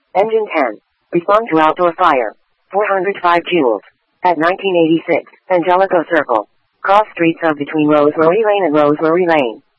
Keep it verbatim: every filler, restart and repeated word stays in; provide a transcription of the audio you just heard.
Engine ten. Respond to outdoor fire. four hundred five joules. At nineteen eighty-six, Angelico Circle. Cross streets of between Rosemary Lane and Rosemary Lane.